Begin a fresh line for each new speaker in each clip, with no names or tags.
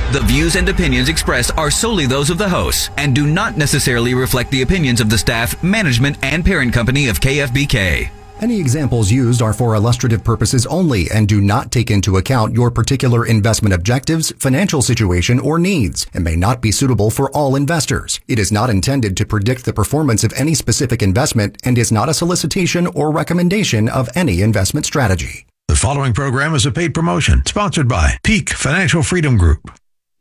The views and opinions expressed are solely those of the hosts and do not necessarily reflect the opinions of the staff, management, and parent company of KFBK.
Any examples used are for illustrative purposes only and do not take into account your particular investment objectives, financial situation, or needs, and may not be suitable for all investors. It is not intended to predict the performance of any specific investment and is not a solicitation or recommendation of any investment strategy.
The following program is a paid promotion sponsored by Peak Financial Freedom Group.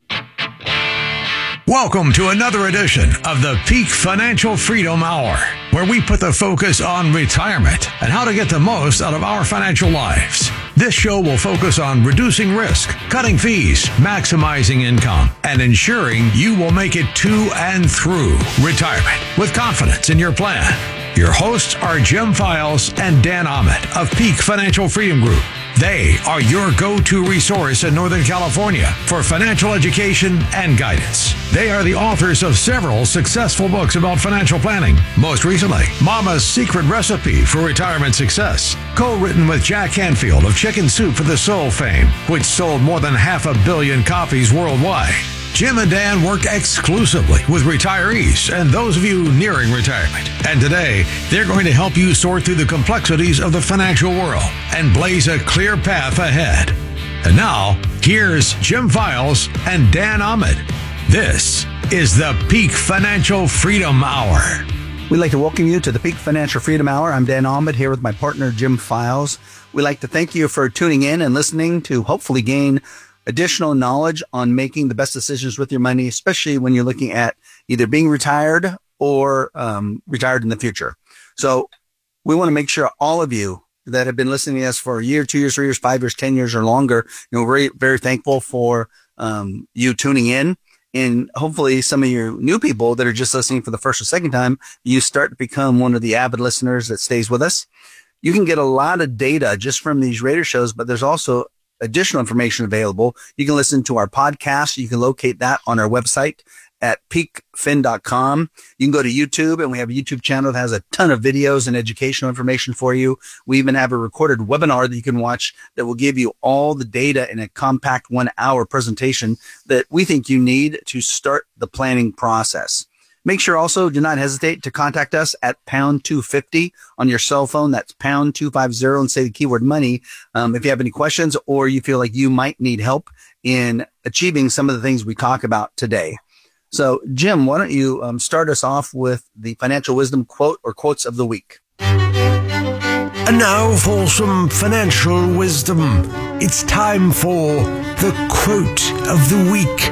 Welcome to another edition of the Peak Financial Freedom Hour, where we put the focus on retirement and how to get the most out of our financial lives. This show will focus on reducing risk, cutting fees, maximizing income, and ensuring you will make it to and through retirement with confidence in your plan. Your hosts are Jim Files and Dan Ahmed of Peak Financial Freedom Group. They are your go-to resource in Northern California for financial education and guidance. They are the authors of several successful books about financial planning. Most recently, Mama's Secret Recipe for Retirement Success, co-written with Jack Canfield of Chicken Soup for the Soul fame, which sold more than 500 million copies worldwide. Jim and Dan work exclusively with retirees and those of you nearing retirement. And today, they're going to help you sort through the complexities of the financial world and blaze a clear path ahead. And now, here's Jim Files and Dan Ahmed. This is the Peak Financial Freedom Hour.
We'd like to welcome you to the Peak Financial Freedom Hour. I'm Dan Ahmed here with my partner, Jim Files. We'd like to thank you for tuning in and listening to hopefully gain additional knowledge on making the best decisions with your money, especially when you're looking at either being retired or retired in the future. So we want to make sure all of you that have been listening to us for a year, 2 years, 3 years, 5 years, 10 years or longer, we're very, very thankful for you tuning in. And hopefully some of you new people that are just listening for the first or second time, you start to become one of the avid listeners that stays with us. You can get a lot of data just from these radio shows, but there's also additional information available. You can listen to our podcast. You can locate that on our website at peakfin.com. You can go to YouTube, and we have a YouTube channel that has a ton of videos and educational information for you. We even have a recorded webinar that you can watch that will give you all the data in a compact 1 hour presentation that we think you need to start the planning process. Make sure also do not hesitate to contact us at pound 250 on your cell phone. That's pound 250 and say the keyword money. If you have any questions or you feel like you might need help in achieving some of the things we talk about today. So Jim, why don't you start us off with the financial wisdom quote or quotes of the week?
And now for some financial wisdom. It's time for the quote of the week.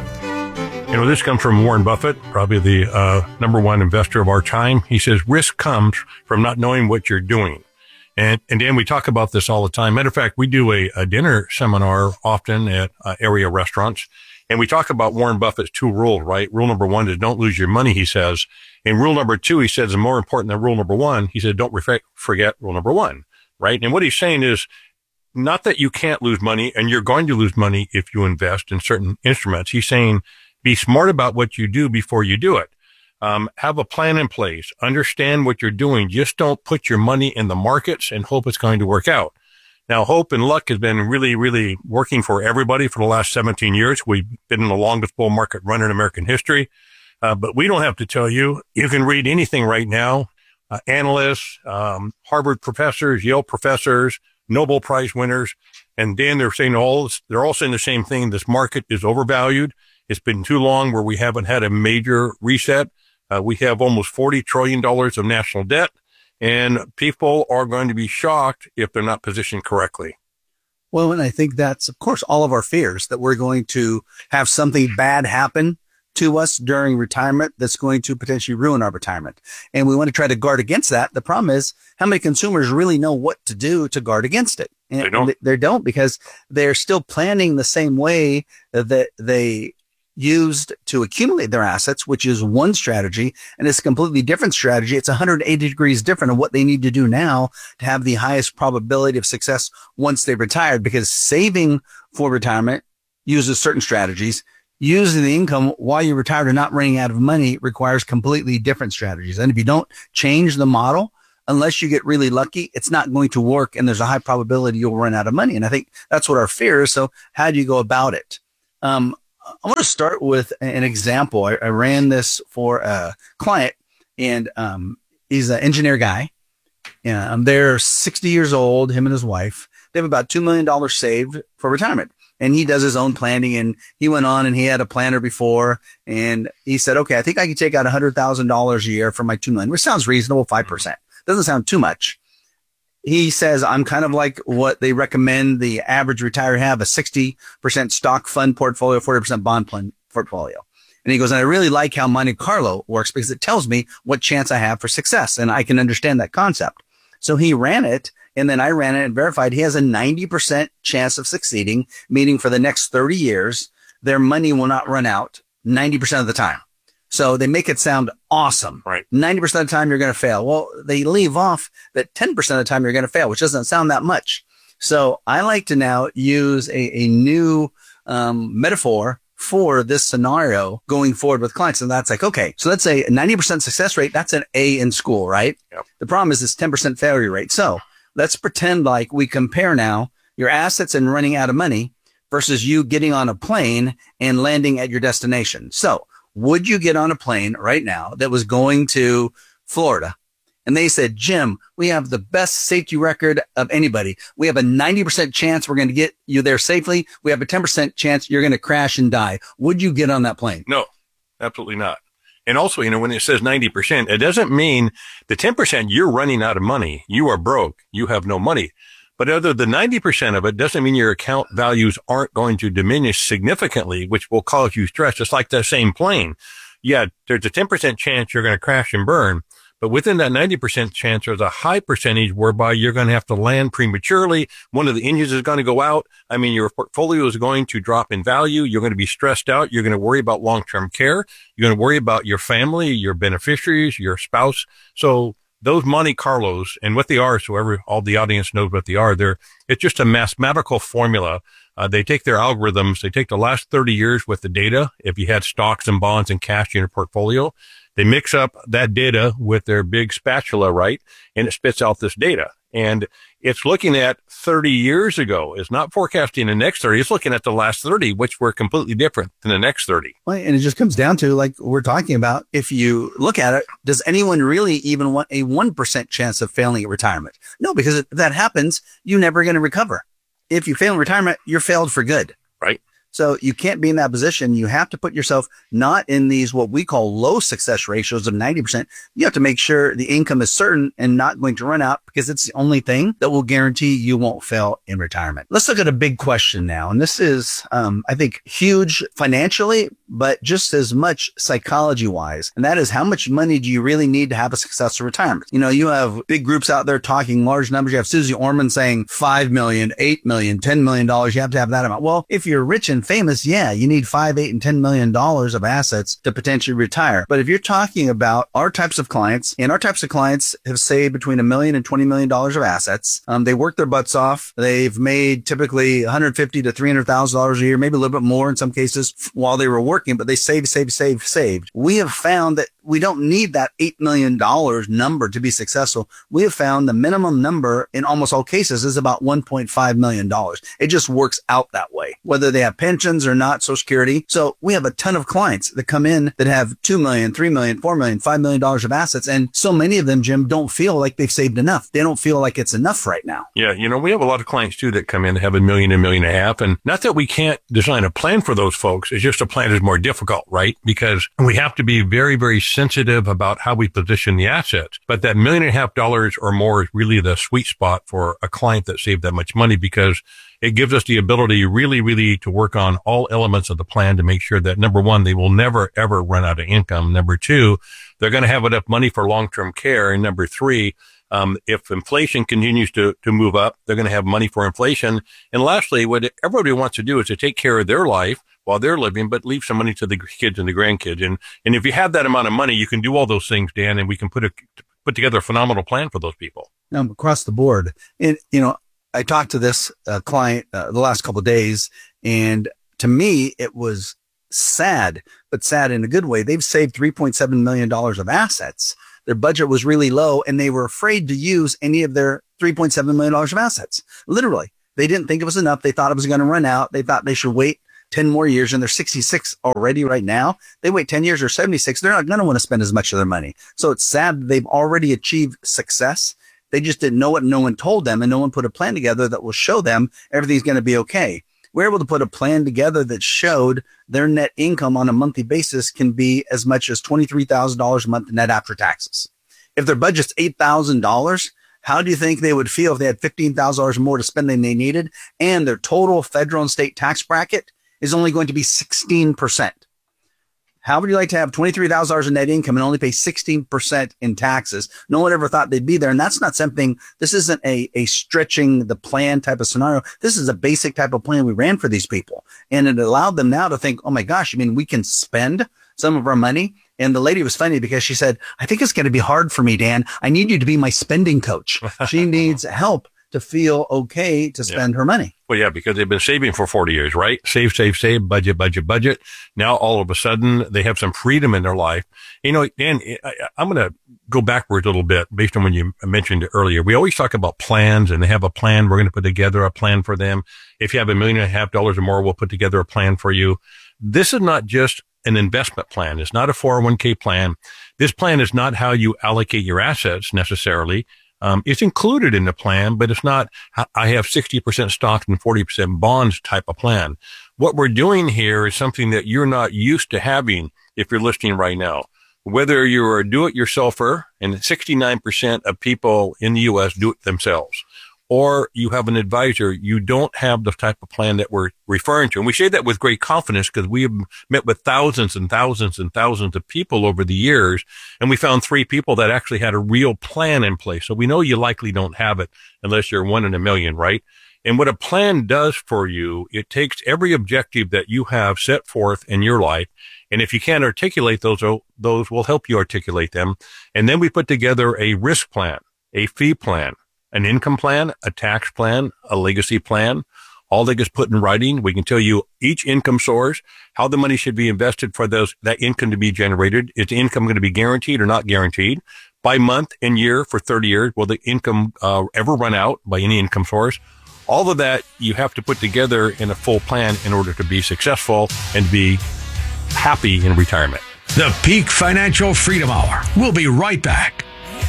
This comes from Warren Buffett, probably the number one investor of our time. He says, risk comes from not knowing what you're doing. And Dan, we talk about this all the time. Matter of fact, we do a dinner seminar often at area restaurants. And we talk about Warren Buffett's 2 rules, right? Rule number 1 is don't lose your money, he says. And rule number 2, he says, is more important than rule number 1. He said, don't forget rule number 1, right? And what he's saying is not that you can't lose money and you're going to lose money if you invest in certain instruments. He's saying, be smart about what you do before you do it. Have a plan in place. Understand what you're doing. Just don't put your money in the markets and hope it's going to work out. Now, hope and luck has been really, really working for everybody for the last 17 years. We've been in the longest bull market run in American history. But we don't have to tell you. You can read anything right now. Analysts, Harvard professors, Yale professors, Nobel Prize winners. And Dan, they're all saying the same thing. This market is overvalued. It's been too long where we haven't had a major reset. We have almost $40 trillion of national debt, and people are going to be shocked if they're not positioned correctly.
Well, and I think that's, of course, all of our fears that we're going to have something bad happen to us during retirement that's going to potentially ruin our retirement. And we want to try to guard against that. The problem is how many consumers really know what to do to guard against it? And they don't because they're still planning the same way that they used to accumulate their assets, which is one strategy, and it's a completely different strategy. It's 180 degrees different of what they need to do now to have the highest probability of success once they've retired, because saving for retirement uses certain strategies. Using the income while you're retired and not running out of money requires completely different strategies. And if you don't change the model, unless you get really lucky, it's not going to work. And there's a high probability you'll run out of money. And I think that's what our fear is. So how do you go about it? I want to start with an example. I ran this for a client, and he's an engineer guy. They're 60 years old, him and his wife. They have about $2 million saved for retirement. And he does his own planning, and he went on and he had a planner before, and he said, okay, I think I can take out $100,000 a year for my $2 million, which sounds reasonable, 5%. Doesn't sound too much. He says, I'm kind of like what they recommend the average retiree have, a 60% stock fund portfolio, 40% bond portfolio. And he goes, and I really like how Monte Carlo works because it tells me what chance I have for success. And I can understand that concept. So he ran it, and then I ran it and verified he has a 90% chance of succeeding, meaning for the next 30 years, their money will not run out 90% of the time. So they make it sound awesome.
Right.
90% of the time you're going to fail. Well, they leave off that 10% of the time you're going to fail, which doesn't sound that much. So I like to now use a new metaphor for this scenario going forward with clients. And that's like, okay, so let's say a 90% success rate. That's an A in school, right?
Yep.
The problem is this 10% failure rate. So let's pretend like we compare now your assets and running out of money versus you getting on a plane and landing at your destination. So would you get on a plane right now that was going to Florida? And they said, Jim, we have the best safety record of anybody. We have a 90% chance we're going to get you there safely. We have a 10% chance you're going to crash and die. Would you get on that plane?
No, absolutely not. And also, when it says 90%, it doesn't mean the 10% you're running out of money. You are broke. You have no money. But other than 90% of it doesn't mean your account values aren't going to diminish significantly, which will cause you stress. It's like that same plane. Yeah, there's a 10% chance you're going to crash and burn. But within that 90% chance, there's a high percentage whereby you're going to have to land prematurely. One of the engines is going to go out. Your portfolio is going to drop in value. You're going to be stressed out. You're going to worry about long-term care. You're going to worry about your family, your beneficiaries, your spouse. So those Monte Carlos and what they are, so all the audience knows what they are. It's just a mathematical formula. They take their algorithms. They take the last 30 years with the data. If you had stocks and bonds and cash in your portfolio, they mix up that data with their big spatula, right? And it spits out this data. And it's looking at 30 years ago. It's not forecasting the next 30. It's looking at the last 30, which were completely different than the next 30.
Well, and it just comes down to, like we're talking about, if you look at it, does anyone really even want a 1% chance of failing at retirement? No, because if that happens, you're never going to recover. If you fail in retirement, you're failed for good.
Right.
So you can't be in that position. You have to put yourself not in these, what we call low success ratios of 90%. You have to make sure the income is certain and not going to run out, because it's the only thing that will guarantee you won't fail in retirement. Let's look at a big question now. And this is, I think, huge financially, but just as much psychology wise. And that is, how much money do you really need to have a successful retirement? You have big groups out there talking large numbers. You have Susie Orman saying $5 million, $8 million, $10 million. You have to have that amount. Well, if you're rich and famous, yeah, you need $5, $8, and $10 million of assets to potentially retire. But if you're talking about our types of clients, and our types of clients have saved between $1 million and $20 million of assets. They work their butts off. They've made typically $150,000 to $300,000 a year, maybe a little bit more in some cases while they were working, but they saved. We have found that we don't need that $8 million number to be successful. We have found the minimum number in almost all cases is about $1.5 million. It just works out that way, whether they have pensions or not, Social Security. So we have a ton of clients that come in that have $2 million, $3 million, $4 million, $5 million of assets. And so many of them, Jim, don't feel like they've saved enough. They don't feel like it's enough right now.
Yeah. We have a lot of clients too that come in that have $1 million, $1.5 million. And not that we can't design a plan for those folks. It's just a plan is more difficult, right? Because we have to be very, very sensitive about how we position the assets. But that $1.5 million or more is really the sweet spot for a client that saved that much money, because it gives us the ability really to work on all elements of the plan to make sure that, number one, they will never, ever run out of income. Number two, they're going to have enough money for long-term care. And number three, if inflation continues to move up, they're going to have money for inflation. And lastly, what everybody wants to do is to take care of their life while they're living, but leave some money to the kids and the grandkids. And if you have that amount of money, you can do all those things, Dan, and we can put together a phenomenal plan for those people.
Across the board. And, I talked to this client the last couple of days, and to me, it was sad, but sad in a good way. They've saved $3.7 million of assets. Their budget was really low, and they were afraid to use any of their $3.7 million of assets. Literally, they didn't think it was enough. They thought it was going to run out. They thought they should wait 10 more years and they're 66 already right now. They wait 10 years or 76. They're not going to want to spend as much of their money. So it's sad that they've already achieved success. They just didn't know it. No one told them, and no one put a plan together that will show them everything's going to be okay. We're able to put a plan together that showed their net income on a monthly basis can be as much as $23,000 a month net after taxes. If their budget's $8,000, how do you think they would feel if they had $15,000 more to spend than they needed, and their total federal and state tax bracket is only going to be 16%? How would you like to have $23,000 in net income and only pay 16% in taxes? No one ever thought they'd be there. And that's not something, this isn't a stretching the plan type of scenario. This is a basic type of plan we ran for these people. And it allowed them now to think, oh my gosh, I mean, we can spend some of our money. And the lady was funny because she said, I think it's going to be hard for me, Dan. I need you to be my spending coach. She needs help to feel okay to spend her money.
Well, yeah, because they've been saving for 40 years, right? Save, budget. Now, all of a sudden, they have some freedom in their life. You know, Dan, I'm going to go backwards a little bit based on when you mentioned it earlier. We always talk about plans, and they have a plan. We're going to put together a plan for them. If you have $1.5 million or more, we'll put together a plan for you. This is not just an investment plan. It's not a 401k plan. This plan is not how you allocate your assets necessarily. It's included in the plan, but it's not, I have 60% stocks and 40% bonds type of plan. What we're doing here is something that you're not used to having if you're listening right now. Whether you're a do-it-yourselfer, and 69% of people in the U.S. do it themselves, or you have an advisor, you don't have the type of plan that we're referring to. And we say that with great confidence because we have met with thousands and thousands and thousands of people over the years, and we found 3 people that actually had a real plan in place. So we know you likely don't have it unless you're 1 in a million, right? And what a plan does for you, it takes every objective that you have set forth in your life. And if you can't articulate those will help you articulate them. And then we put together a risk plan, a fee plan, an income plan, a tax plan, a legacy plan. All that gets put in writing. We can tell you each income source, how the money should be invested for that income to be generated. Is the income going to be guaranteed or not guaranteed? By month and year for 30 years, will the income ever run out by any income source? All of that you have to put together in a full plan in order to be successful and be happy in retirement.
The Peak Financial Freedom Hour. We'll be right back.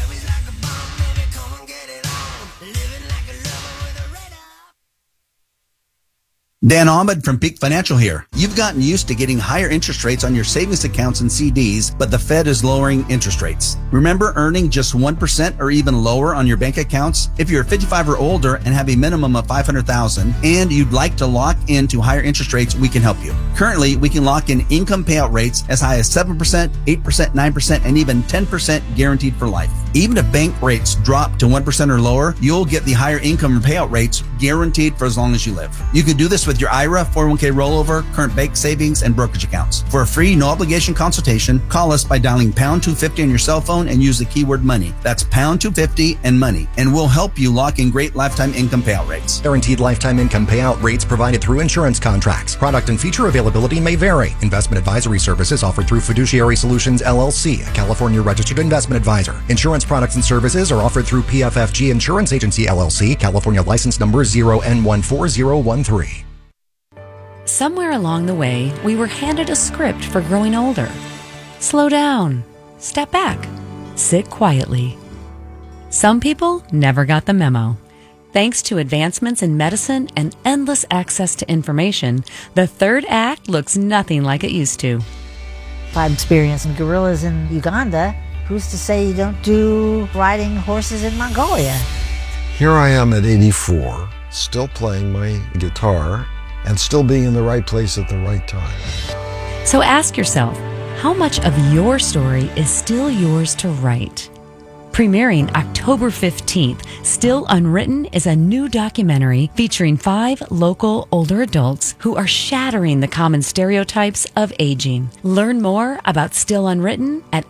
Dan Ahmed from Peak Financial here. You've gotten used to getting higher interest rates on your savings accounts and CDs, but the Fed is lowering interest rates. Remember earning just 1% or even lower on your bank accounts? If you're 55 or older and have a minimum of $500,000 and you'd like to lock into higher interest rates, we can help you. Currently, we can lock in income payout rates as high as 7%, 8%, 9%, and even 10% guaranteed for life. Even if bank rates drop to 1% or lower, you'll get the higher income payout rates guaranteed for as long as you live. You can do this with your IRA, 401k rollover, current bank savings, and brokerage accounts. For a free, no obligation consultation, call us by dialing pound 250 on your cell phone and use the keyword money. That's pound 250 and money, and we'll help you lock in great lifetime income payout rates.
Guaranteed lifetime income payout rates provided through insurance contracts. Product and feature availability may vary. Investment advisory services offered through Fiduciary Solutions, LLC, a California registered investment advisor. Insurance products and services are offered through PFFG Insurance Agency, LLC, California license number 0N14013.
Somewhere along the way, we were handed a script for growing older. Slow down, step back, sit quietly. Some people never got the memo. Thanks to advancements in medicine and endless access to information, the third act looks nothing like it used to.
If I'm experiencing gorillas in Uganda, who's to say you don't do riding horses in Mongolia?
Here I am at 84, still playing my guitar, and still being in the right place at the right time.
So ask yourself, how much of your story is still yours to write? Premiering October 15th, Still Unwritten is a new documentary featuring 5 local older adults who are shattering the common stereotypes of aging. Learn more about Still Unwritten at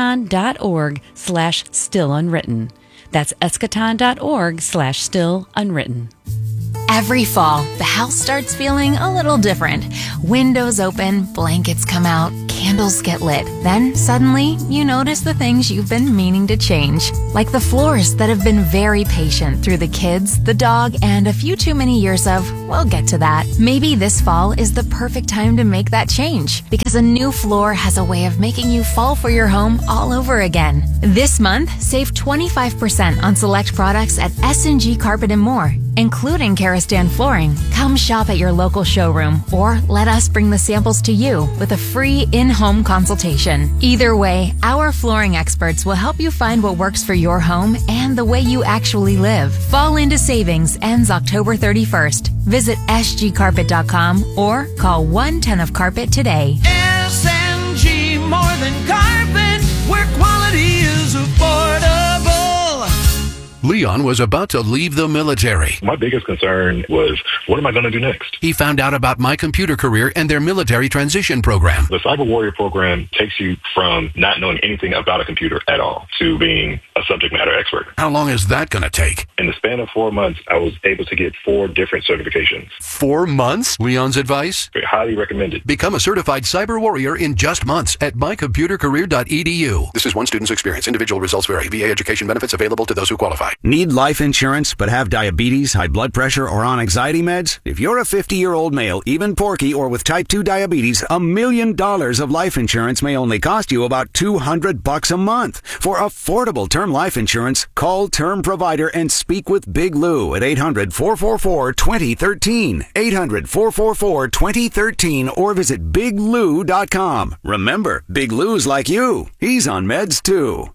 eschaton.org/stillunwritten. That's eschaton.org/stillunwritten.
Every fall, the house starts feeling a little different. Windows open, blankets come out, candles get lit. Then suddenly you notice the things you've been meaning to change, like the floors that have been very patient through the kids, the dog, and a few too many years of, we'll get to that. Maybe this fall is the perfect time to make that change, because a new floor has a way of making you fall for your home all over again. This month, save 25% on select products at S&G Carpet and More, including Karastan flooring. Come shop at your local showroom or let us bring the samples to you with a free in-home consultation. Either way, our flooring experts will help you find what works for your home and the way you actually live. Fall into Savings ends October 31st. Visit sgcarpet.com or call 1-10-OF-CARPET today.
S&G, more than carpet, where quality is affordable.
Leon was about to leave the military.
My biggest concern was, what am I going to do next?
He found out about My Computer Career and their military transition program.
The Cyber Warrior program takes you from not knowing anything about a computer at all to being a subject matter expert.
How long is that going to take?
In the span of 4 months, I was able to get 4 different certifications.
4 months? Leon's advice?
Highly recommended.
Become a certified cyber warrior in just months at mycomputercareer.edu. This is one student's experience. Individual results vary. VA education benefits available to those who qualify.
Need life insurance but have diabetes, high blood pressure, or on anxiety meds? If you're a 50-year-old male, even porky, or with type 2 diabetes, $1 million of life insurance may only cost you about $200 a month. For affordable term life insurance, call Term Provider and speak with Big Lou at 800-444-2013, 800-444-2013, or visit biglou.com. Remember, Big Lou's like you. He's on meds too.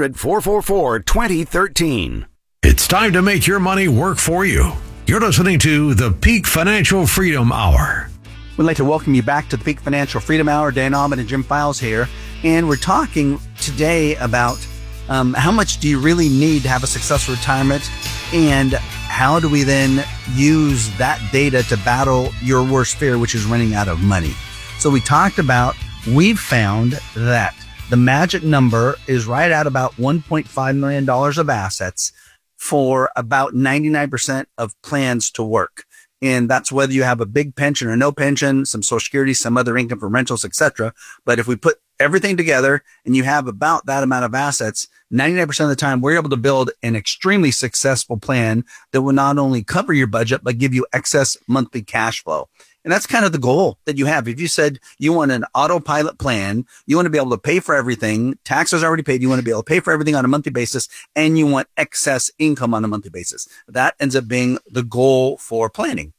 800-444-2013.
It's time to make your money work for you. You're listening to the Peak Financial Freedom Hour.
We'd like to welcome you back to the Peak Financial Freedom Hour. Dan Ahmed and Jim Files here. And we're talking today about how much do you really need to have a successful retirement, and how do we then use that data to battle your worst fear, which is running out of money. So we talked about, we've found that the magic number is right at about $1.5 million of assets for about 99% of plans to work. And that's whether you have a big pension or no pension, some Social Security, some other income from rentals, etc. But if we put everything together and you have about that amount of assets, 99% of the time, we're able to build an extremely successful plan that will not only cover your budget, but give you excess monthly cash flow. And that's kind of the goal that you have. If you said you want an autopilot plan, you want to be able to pay for everything, taxes already paid, you want to be able to pay for everything on a monthly basis, and you want excess income on a monthly basis. That ends up being the goal for planning.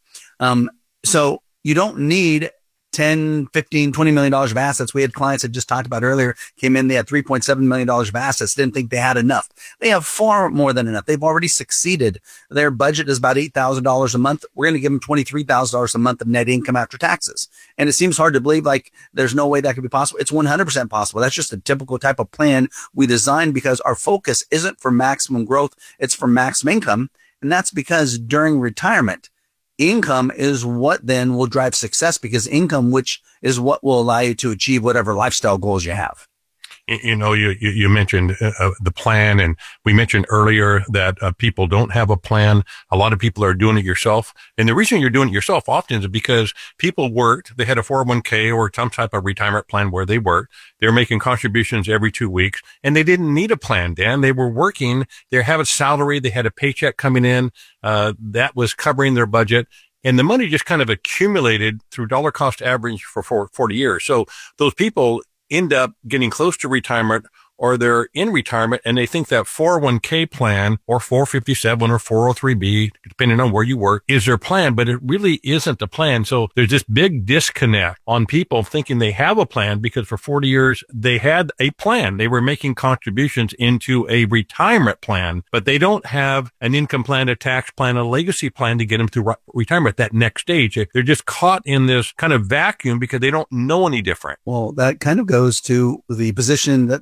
So you don't need 10, 15, $20 million of assets. We had clients that just talked about earlier, came in, they had $3.7 million of assets, didn't think they had enough. They have far more than enough. They've already succeeded. Their budget is about $8,000 a month. We're going to give them $23,000 a month of net income after taxes. And it seems hard to believe, like there's no way that could be possible. It's 100% possible. That's just a typical type of plan we designed because our focus isn't for maximum growth. It's for maximum income. And that's because during retirement, income is what then will drive success, because income, which is what will allow you to achieve whatever lifestyle goals you have.
You know, you mentioned the plan, and we mentioned earlier that people don't have a plan. A lot of people are doing it yourself. And the reason you're doing it yourself often is because people worked, they had a 401k or some type of retirement plan where they worked. They're making contributions every 2 weeks, and they didn't need a plan, Dan. They were working, they have a salary, they had a paycheck coming in, that was covering their budget. And the money just kind of accumulated through dollar cost average for 40 years. So those people end up getting close to retirement, or they're in retirement and they think that 401k plan or 457 or 403b, depending on where you work, is their plan, but it really isn't the plan. So there's this big disconnect on people thinking they have a plan because for 40 years they had a plan. They were making contributions into a retirement plan, but they don't have an income plan, a tax plan, a legacy plan to get them through retirement, that next stage. They're just caught in this kind of vacuum because they don't know any different.
Well, that kind of goes to the position that they found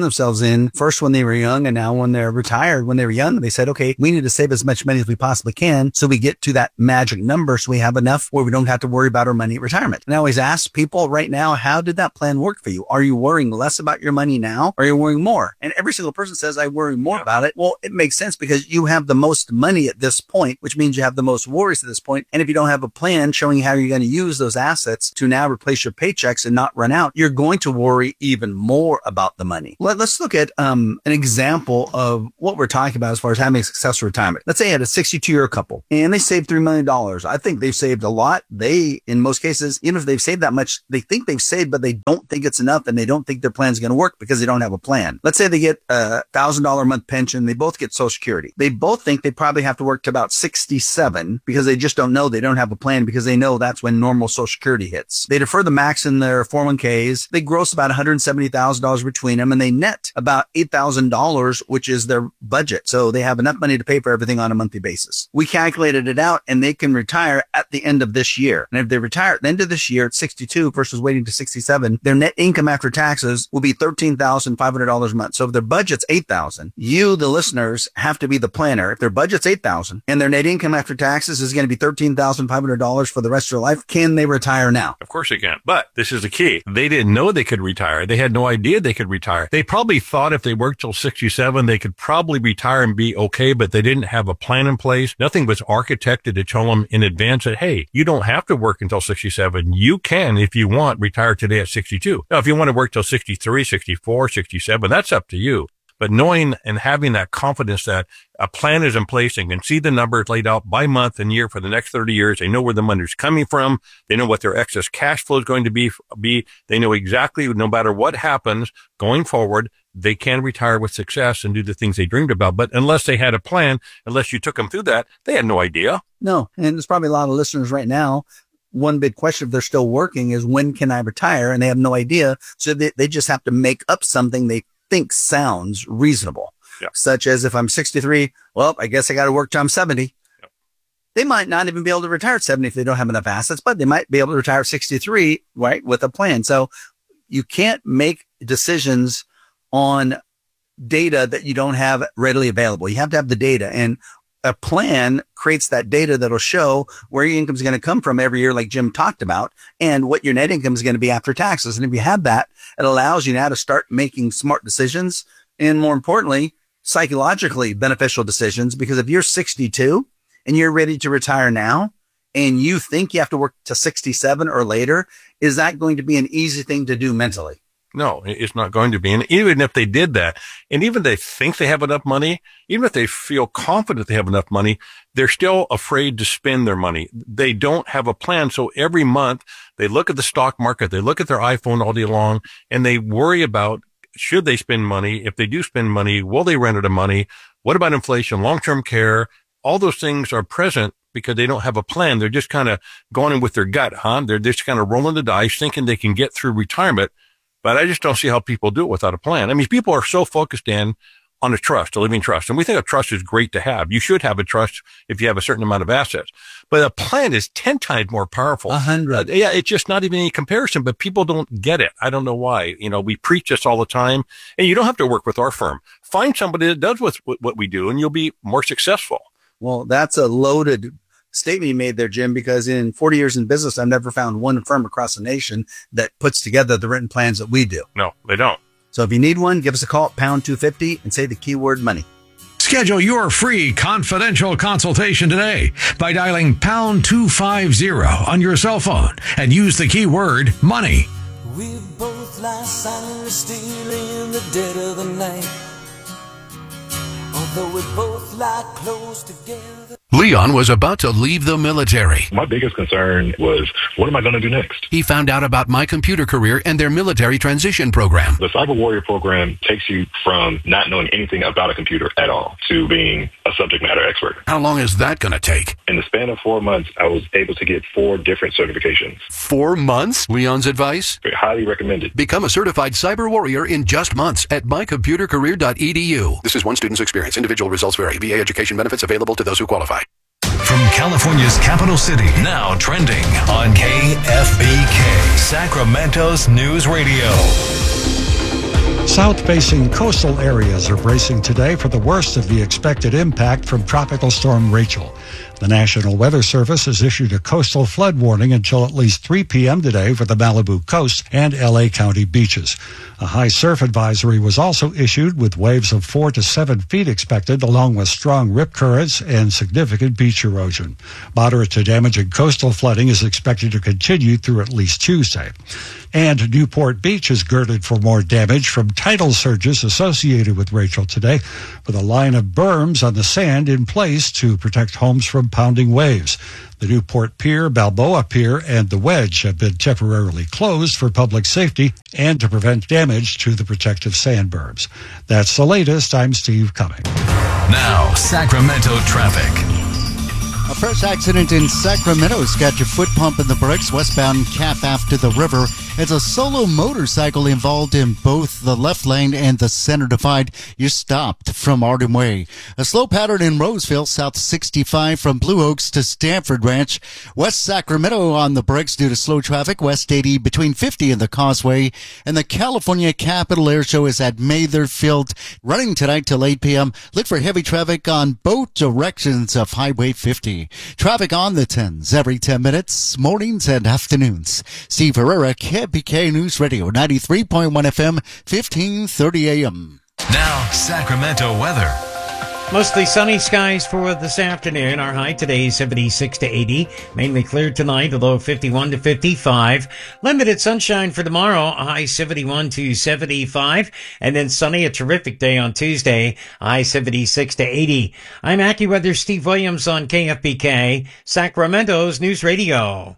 themselves in first when they were young and now when they're retired. When they were young, they said, okay, we need to save as much money as we possibly can so we get to that magic number so we have enough where we don't have to worry about our money at retirement. And I always ask people right now, how did that plan work for you? Are you worrying less about your money now? Or are you worrying more? And every single person says, I worry more about it. Well, it makes sense because you have the most money at this point, which means you have the most worries at this point. And if you don't have a plan showing how you're going to use those assets to now replace your paychecks and not run out, you're going to worry even more about the money. Let's look at an example of what we're talking about as far as having a successful retirement. Let's say you had a 62-year couple and they saved $3 million. I think they've saved a lot. They, in most cases, even if they've saved that much, they think they've saved, but they don't think it's enough and they don't think their plan is going to work because they don't have a plan. Let's say they get a $1,000 a month pension. They both get Social Security. They both think they probably have to work to about 67 because they just don't know. They don't have a plan because they know that's when normal Social Security hits. They defer the max in their 401ks. They gross about $170,000 between them and they net about $8,000, which is their budget. So they have enough money to pay for everything on a monthly basis. We calculated it out and they can retire at the end of this year. And if they retire at the end of this year at 62 versus waiting to 67, their net income after taxes will be $13,500 a month. So if their budget's $8,000, you, the listeners, have to be the planner. If their budget's $8,000 and their net income after taxes is going to be $13,500 for the rest of their life, can they retire now?
Of course they can. But this is the key. They didn't know they could retire. They had no idea they could retire. They probably thought if they worked till 67, they could probably retire and be okay, but they didn't have a plan in place. Nothing was architected to tell them in advance that, hey, you don't have to work until 67. You can, if you want, retire today at 62. Now, if you want to work till 63, 64, 67, that's up to you. But knowing and having that confidence that a plan is in place and can see the numbers laid out by month and year for the next 30 years. They know where the money's coming from. They know what their excess cash flow is going to be. They know exactly, no matter what happens going forward, they can retire with success and do the things they dreamed about. But unless they had a plan, unless you took them through that, they had no idea.
No. And there's probably a lot of listeners right now. One big question, if they're still working, is when can I retire? And they have no idea. So they just have to make up something they think sounds reasonable, such as if I'm 63, well, I guess I got to work till I'm 70. Yep. They might not even be able to retire at 70 if they don't have enough assets, but they might be able to retire at 63, right, with a plan. So you can't make decisions on data that you don't have readily available. You have to have the data, and a plan creates that data that'll show where your income is going to come from every year, like Jim talked about, and what your net income is going to be after taxes. And if you have that, it allows you now to start making smart decisions and, more importantly, psychologically beneficial decisions. Because if you're 62 and you're ready to retire now and you think you have to work to 67 or later, is that going to be an easy thing to do mentally?
No, it's not going to be. And even if they did that, and even if they think they have enough money, even if they feel confident they have enough money, they're still afraid to spend their money. They don't have a plan. So every month they look at the stock market, they look at their iPhone all day long, and they worry about, should they spend money? If they do spend money, will they run out of money? What about inflation, long-term care? All those things are present because they don't have a plan. They're just kind of going in with their gut, They're just kind of rolling the dice, thinking they can get through retirement. But I just don't see how people do it without a plan. I mean, people are so focused on a trust, a living trust. And we think a trust is great to have. You should have a trust if you have a certain amount of assets. But a plan is 10 times more powerful.
100.
It's just not even any comparison, but people don't get it. I don't know why. We preach this all the time. And you don't have to work with our firm. Find somebody that does what we do, and you'll be more successful.
Well, that's a loaded statement you made there, Jim, because in 40 years in business, I've never found one firm across the nation that puts together the written plans that we do.
No, they don't.
So if you need one, give us a call at pound 250 and say the keyword money.
Schedule your free confidential consultation today by dialing pound 250 on your cell phone and use the keyword money.
We both lie silently still in the dead of the night, although we both lie close together.
Leon was about to leave the military.
My biggest concern was, what am I going to do next?
He found out about My Computer Career and their military transition program.
The Cyber Warrior program takes you from not knowing anything about a computer at all to being a subject matter expert.
How long is that going to take?
In the span of 4 months, I was able to get 4 different certifications.
4 months? Leon's advice?
Highly recommended.
Become a certified cyber warrior in just months at mycomputercareer.edu. This is one student's experience. Individual results vary. VA education benefits available to those who qualify.
From California's capital city, now trending on KFBK, Sacramento's News Radio.
South-facing coastal areas are bracing today for the worst of the expected impact from Tropical Storm Rachel. The National Weather Service has issued a coastal flood warning until at least 3 p.m. today for the Malibu coast and L.A. County beaches. A high surf advisory was also issued with waves of 4 to 7 feet expected, along with strong rip currents and significant beach erosion. Moderate to damaging coastal flooding is expected to continue through at least Tuesday. And Newport Beach is girded for more damage from tidal surges associated with Rachel today, with a line of berms on the sand in place to protect homes from pounding waves. The Newport Pier, Balboa Pier, and the Wedge have been temporarily closed for public safety and to prevent damage to the protective sand berms. That's the latest. I'm Steve Cumming.
Now, Sacramento traffic.
A fresh accident in Sacramento's got your foot pump in the brakes westbound Calf after the river. It's a solo motorcycle involved in both the left lane and the center divide. You're stopped from Arden Way. A slow pattern in Roseville, South 65 from Blue Oaks to Stanford Ranch. West Sacramento on the brakes due to slow traffic. West 80 between 50 and the Causeway. And the California Capital Air Show is at Mather Field, running tonight till 8 p.m. Look for heavy traffic on both directions of Highway 50. Traffic on the 10s every 10 minutes, mornings and afternoons. Steve Herrera, KFBK News Radio, 93.1 FM, 1530 AM.
Now, Sacramento weather.
Mostly sunny skies for this afternoon. Our high today is 76 to 80. Mainly clear tonight, a low 51 to 55. Limited sunshine for tomorrow, a high 71 to 75. And then sunny, a terrific day on Tuesday, a high 76 to 80. I'm AccuWeather Steve Williams on KFBK, Sacramento's News Radio.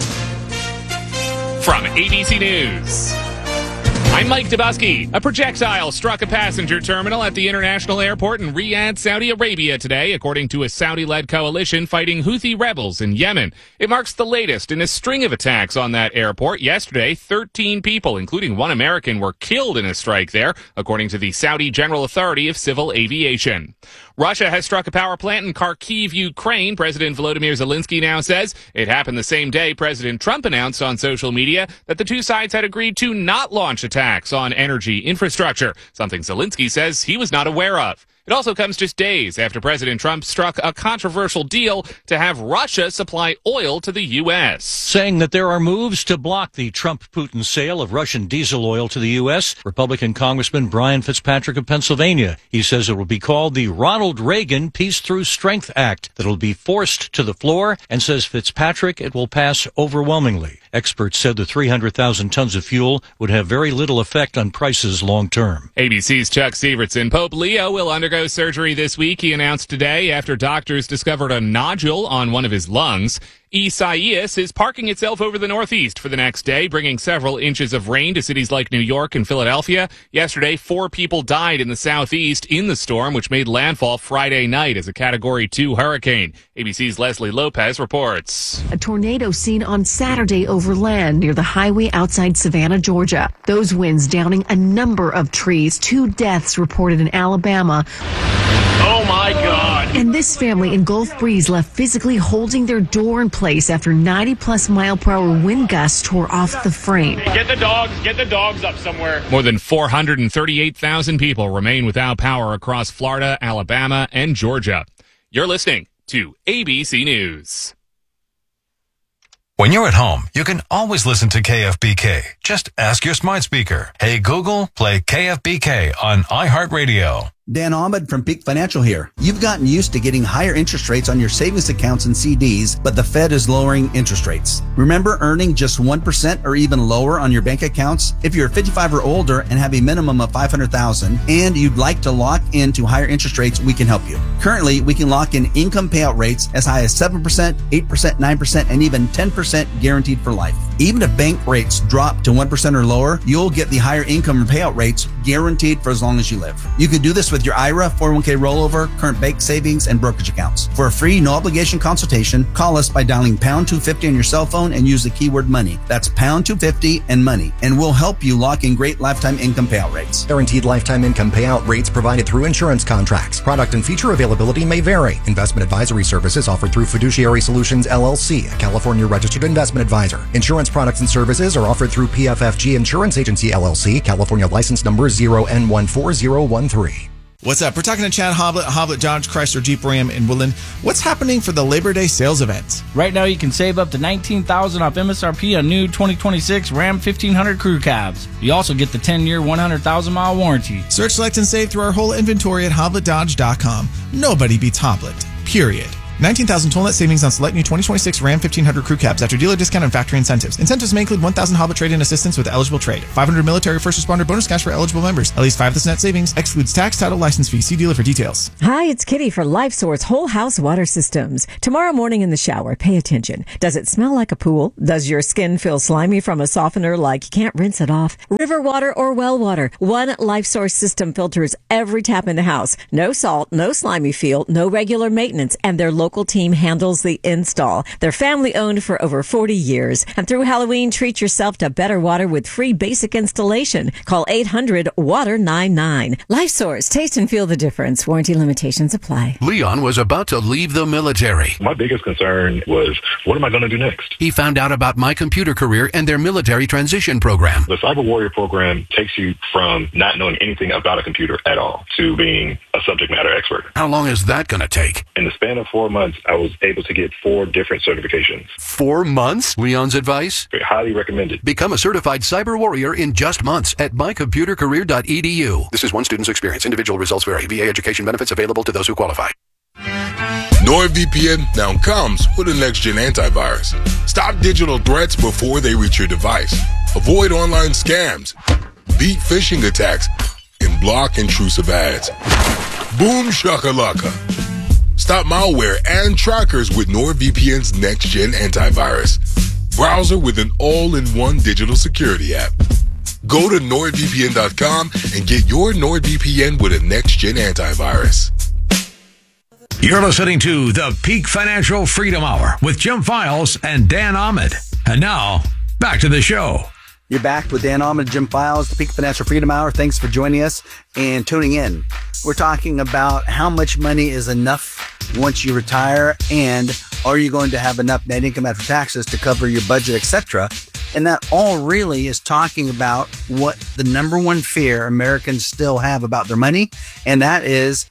From ABC News, I'm Mike Dubusky. A projectile struck a passenger terminal at the international airport in Riyadh, Saudi Arabia today, according to a Saudi-led coalition fighting Houthi rebels in Yemen. It marks the latest in a string of attacks on that airport. Yesterday, 13 people, including one American, were killed in a strike there, according to the Saudi General Authority of Civil Aviation. Russia has struck a power plant in Kharkiv, Ukraine. President Volodymyr Zelensky now says it happened the same day President Trump announced on social media that the two sides had agreed to not launch attacks on energy infrastructure, something Zelensky says he was not aware of. It also comes just days after President Trump struck a controversial deal to have Russia supply oil to the U.S.
Saying that there are moves to block the Trump-Putin sale of Russian diesel oil to the U.S., Republican Congressman Brian Fitzpatrick of Pennsylvania. He says it will be called the Ronald Reagan Peace Through Strength Act that will be forced to the floor, and says Fitzpatrick it will pass overwhelmingly. Experts said the 300,000 tons of fuel would have very little effect on prices long term.
ABC's Chuck Sievertson. Pope Leo will undergo surgery this week, he announced today, after doctors discovered a nodule on one of his lungs. Isaias is parking itself over the Northeast for the next day, bringing several inches of rain to cities like New York and Philadelphia. Yesterday, 4 people died in the Southeast in the storm, which made landfall Friday night as a Category 2 hurricane. ABC's Leslie Lopez reports.
A tornado seen on Saturday over land near the highway outside Savannah, Georgia. Those winds downing a number of trees. 2 deaths reported in Alabama.
Oh my God.
And this family in Gulf Breeze left physically holding their door in place after 90-plus mile-per-hour wind gusts tore off the frame.
Get the dogs up somewhere. More than 438,000 people remain without power across Florida, Alabama, and Georgia. You're listening to ABC News.
When you're at home, you can always listen to KFBK. Just ask your smart speaker, "Hey Google, play KFBK on iHeartRadio."
Dan Ahmed from Peak Financial here. You've gotten used to getting higher interest rates on your savings accounts and CDs, but the Fed is lowering interest rates. Remember earning just 1% or even lower on your bank accounts? If you're 55 or older and have a minimum of $500,000 and you'd like to lock into higher interest rates, we can help you. Currently, we can lock in income payout rates as high as 7%, 8%, 9%, and even 10% guaranteed for life. Even if bank rates drop to 1% or lower, you'll get the higher income payout rates guaranteed for as long as you live. You can do this with with your IRA, 401k rollover, current bank savings, and brokerage accounts. For a free, no obligation consultation, call us by dialing pound 250 on your cell phone and use the keyword money. That's pound 250 and money, and we'll help you lock in great lifetime income payout rates.
Guaranteed lifetime income payout rates provided through insurance contracts. Product and feature availability may vary. Investment advisory services offered through Fiduciary Solutions LLC, a California registered investment advisor. Insurance products and services are offered through PFFG Insurance Agency LLC, California license number 0N14013.
What's up? We're talking to Chad Hoblet, Hoblet Dodge Chrysler Jeep Ram in Woodland. What's happening for the Labor Day sales event?
Right now, you can save up to $19,000 off MSRP on new 2026 Ram 1500 crew cabs. You also get the 10-year, 100,000-mile warranty.
Search, select, and save through our whole inventory at HobletDodge.com. Nobody beats Hoblet. Period. 19,000 total net savings on select new 2026 Ram 1500 crew cabs after dealer discount and factory incentives. Incentives may include 1,000 Hoblet trade-in assistance with eligible trade. 500 military first responder bonus cash for eligible members. At least 5 net savings. Excludes tax, title, license fee. See dealer for details.
Hi, it's Kitty for LifeSource Whole House Water Systems. Tomorrow morning in the shower, pay attention. Does it smell like a pool? Does your skin feel slimy from a softener like you can't rinse it off? River water or well water? One LifeSource system filters every tap in the house. No salt, no slimy feel, no regular maintenance, and their local team handles the install. They're family owned for over 40 years. And through Halloween, treat yourself to better water with free basic installation. Call 800-WATER-99. LifeSource. Taste and feel the difference. Warranty limitations apply.
Leon was about to leave the military.
My biggest concern was, what am I going to do next?
He found out about My Computer Career and their military transition program.
The Cyber Warrior program takes you from not knowing anything about a computer at all to being a subject matter expert.
How long is that going to take?
In the span of 4 months, I was able to get 4 different certifications.
4 months? Leon's advice?
Highly recommended.
Become a certified cyber warrior in just months at mycomputercareer.edu. This is one student's experience. Individual results vary. VA education benefits available to those who qualify.
NordVPN now comes with a next-gen antivirus. Stop digital threats before they reach your device. Avoid online scams, beat phishing attacks, and block intrusive ads. Boom shakalaka. Stop malware and trackers with NordVPN's next-gen antivirus. Browser with an all-in-one digital security app. Go to NordVPN.com and get your NordVPN with a next-gen antivirus.
You're listening to the Peak Financial Freedom Hour with Jim Files and Dan Ahmed. And now, back to the show.
You're back with Dan Ahmed and Jim Files, the Peak Financial Freedom Hour. Thanks for joining us and tuning in. We're talking about how much money is enough once you retire, and are you going to have enough net income after taxes to cover your budget, etc. And that all really is talking about what the number one fear Americans still have about their money, and that is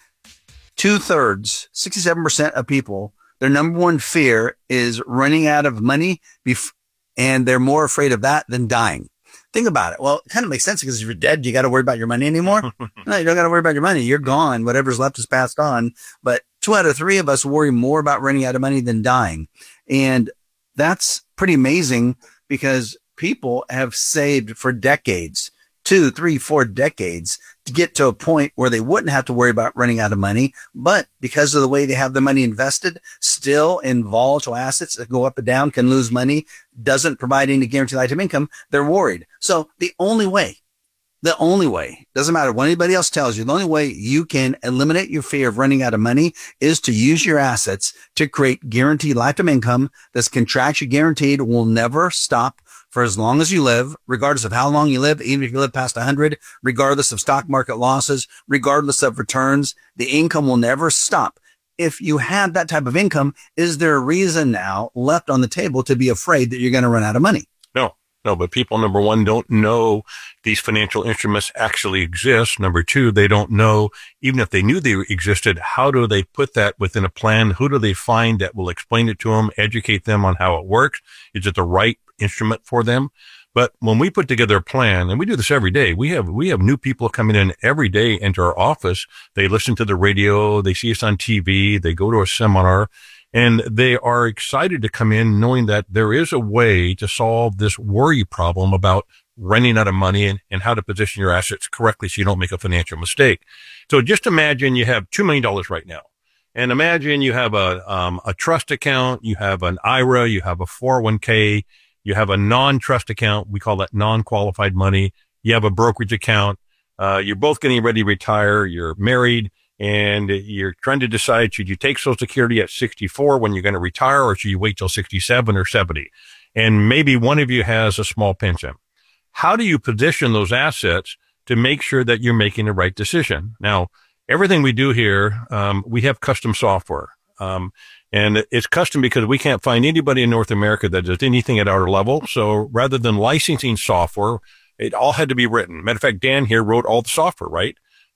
2/3, 67% of people, their number one fear is running out of money, and they're more afraid of that than dying. Think about it. Well, it kind of makes sense because if you're dead, you got to worry about your money anymore. No, you don't got to worry about your money. You're gone. Whatever's left is passed on. But 2 out of 3 of us worry more about running out of money than dying. And that's pretty amazing because people have saved for decades, 2, 3, 4 decades to get to a point where they wouldn't have to worry about running out of money. But because of the way they have the money invested, still in volatile assets that go up and down, can lose money, doesn't provide any guaranteed lifetime income, they're worried. So the only way, doesn't matter what anybody else tells you, the only way you can eliminate your fear of running out of money is to use your assets to create guaranteed lifetime income that's contractually guaranteed, will never stop for as long as you live, regardless of how long you live, even if you live past 100, regardless of stock market losses, regardless of returns, the income will never stop. If you have that type of income, is there a reason now left on the table to be afraid that you're going to run out of money?
No, but people, number one, don't know these financial instruments actually exist. Number two, they don't know, even if they knew they existed, how do they put that within a plan? Who do they find that will explain it to them, educate them on how it works? Is it the right instrument for them? But when we put together a plan, and we do this every day, we have new people coming in every day into our office. They listen to the radio, they see us on TV, they go to a seminar, and they are excited to come in knowing that there is a way to solve this worry problem about running out of money and how to position your assets correctly so you don't make a financial mistake. So just imagine you have $2 million right now. And imagine you have a trust account, you have an IRA, you have a 401k, you have a non-trust account. We call that non-qualified money. You have a brokerage account. You're both getting ready to retire. You're married and you're trying to decide, should you take Social Security at 64 when you're going to retire, or should you wait till 67 or 70? And maybe one of you has a small pension. How do you position those assets to make sure that you're making the right decision? Now, everything we do here, we have custom software. And it's custom because we can't find anybody in North America that does anything at our level. So rather than licensing software, it all had to be written. Matter of fact, Dan here wrote all the software, right?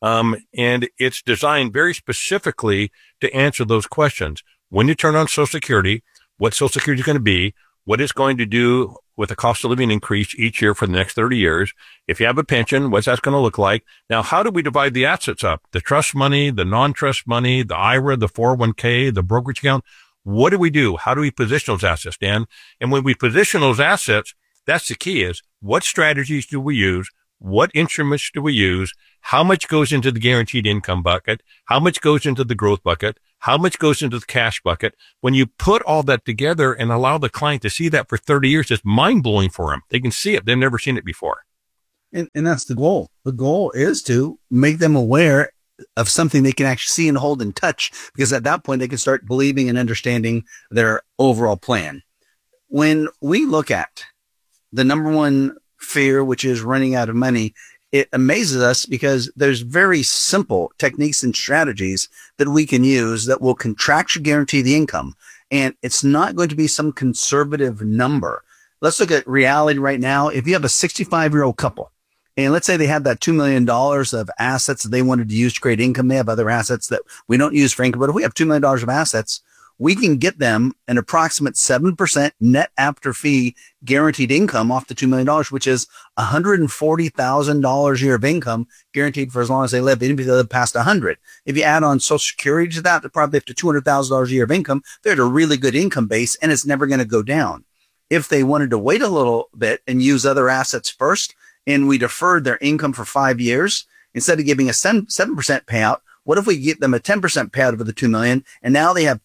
And it's designed very specifically to answer those questions. When you turn on Social Security, what Social Security is going to be, what it's going to do with the cost of living increase each year for the next 30 years. If you have a pension, what's that going to look like? Now, how do we divide the assets up? The trust money, the non-trust money, the IRA, the 401k, the brokerage account. What do we do? How do we position those assets, Dan? And when we position those assets, that's the key is what strategies do we use? What instruments do we use? How much goes into the guaranteed income bucket? How much goes into the growth bucket? How much goes into the cash bucket? When you put all that together and allow the client to see that for 30 years, it's mind-blowing for them. They can see it. They've never seen it before.
And that's the goal. The goal is to make them aware of something they can actually see and hold and touch, because at that point they can start believing and understanding their overall plan. When we look at the number one fear, which is running out of money, it amazes us because there's very simple techniques and strategies that we can use that will contractually guarantee the income. And it's not going to be some conservative number. Let's look at reality right now. If you have a 65-year-old couple, and let's say they had that $2 million of assets that they wanted to use to create income. They have other assets that we don't use for income, but if we have $2 million of assets, we can get them an approximate 7% net after fee guaranteed income off the $2 million, which is $140,000 a year of income guaranteed for as long as they live, even if they live past 100. If you add on Social Security to that, they're probably up to $200,000 a year of income. They're at a really good income base, and it's never going to go down. If they wanted to wait a little bit and use other assets first, and we deferred their income for 5 years, instead of giving a 7% payout, what if we get them a 10% payout over the $2 million, and now they have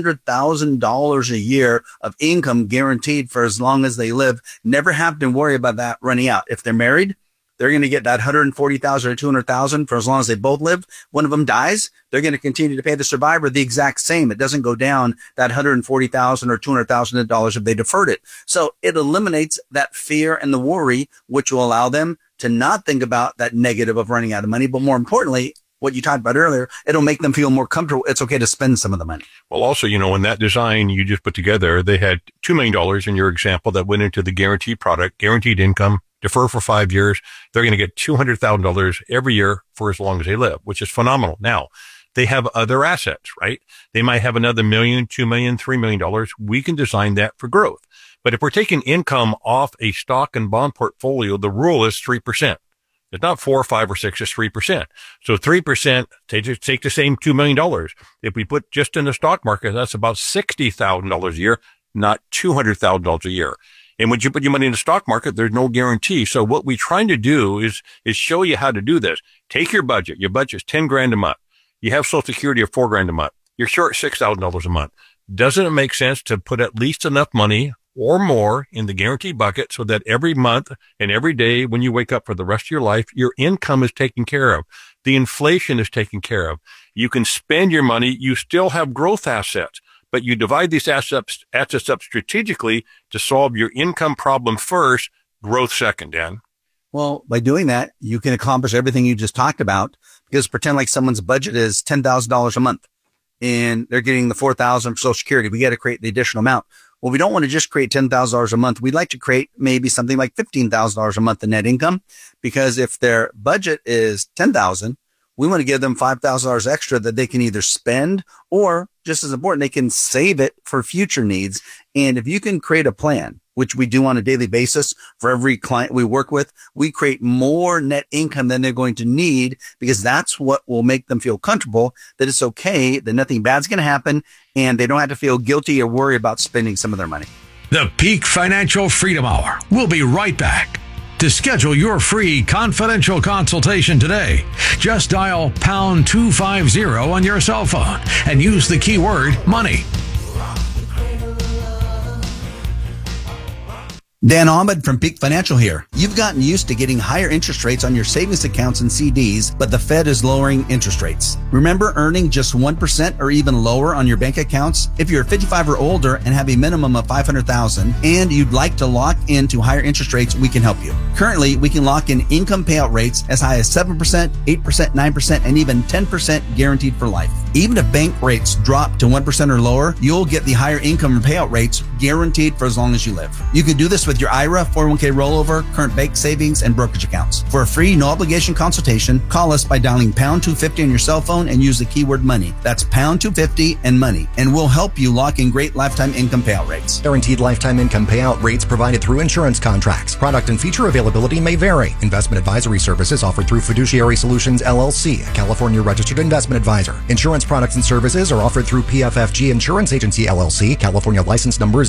$200,000 a year of income guaranteed for as long as they live, never have to worry about that running out. If they're married, they're going to get that $140,000 or $200,000 for as long as they both live. One of them dies, they're going to continue to pay the survivor the exact same. It doesn't go down that $140,000 or $200,000 if they deferred it. So it eliminates that fear and the worry, which will allow them to not think about that negative of running out of money, but more importantly, what you talked about earlier, it'll make them feel more comfortable. It's okay to spend some of the money.
Well, also, in that design you just put together, they had $2 million in your example that went into the guaranteed product, guaranteed income, defer for 5 years. They're going to get $200,000 every year for as long as they live, which is phenomenal. Now, they have other assets, right? They might have another $1 million, $2 million, $3 million. We can design that for growth. But if we're taking income off a stock and bond portfolio, the rule is 3%. It's not 4 or 5 or 6, it's 3%. So 3%, take the same $2 million. If we put just in the stock market, that's about $60,000 a year, not $200,000 a year. And when you put your money in the stock market, there's no guarantee. So what we're trying to do is show you how to do this. Take your budget. Your budget's $10,000 a month. You have Social Security of $4,000 a month. You're short $6,000 a month. Doesn't it make sense to put at least enough money or more in the guaranteed bucket so that every month and every day when you wake up for the rest of your life, your income is taken care of. The inflation is taken care of. You can spend your money. You still have growth assets, but you divide these assets up strategically to solve your income problem first, growth second, Dan.
Well, by doing that, you can accomplish everything you just talked about, because pretend like someone's budget is $10,000 a month and they're getting the $4,000 for Social Security. We got to create the additional amount. Well, we don't want to just create $10,000 a month. We'd like to create maybe something like $15,000 a month in net income, because if their budget is $10,000, we want to give them $5,000 extra that they can either spend, or just as important, they can save it for future needs. And if you can create a plan, which we do on a daily basis for every client we work with, we create more net income than they're going to need, because that's what will make them feel comfortable that it's okay, that nothing bad's going to happen, and they don't have to feel guilty or worry about spending some of their money.
The Peak Financial Freedom Hour. We'll be right back. To schedule your free confidential consultation today, just dial pound 250 on your cell phone and use the keyword money.
Dan Ahmed from Peak Financial here. You've gotten used to getting higher interest rates on your savings accounts and CDs, but the Fed is lowering interest rates. Remember earning just 1% or even lower on your bank accounts? If you're 55 or older and have a minimum of $500,000 and you'd like to lock into higher interest rates, we can help you. Currently, we can lock in income payout rates as high as 7%, 8%, 9%, and even 10% guaranteed for life. Even if bank rates drop to 1% or lower, you'll get the higher income payout rates guaranteed for as long as you live. You can do this with your IRA, 401k rollover, current bank savings, and brokerage accounts. For a free, no obligation consultation, call us by dialing pound 250 on your cell phone and use the keyword money. That's pound 250 and money, and we'll help you lock in great lifetime income payout rates.
Guaranteed lifetime income payout rates provided through insurance contracts. Product and feature availability may vary. Investment advisory services offered through Fiduciary Solutions LLC, a California registered investment advisor. Insurance products and services are offered through PFFG Insurance Agency LLC, California license number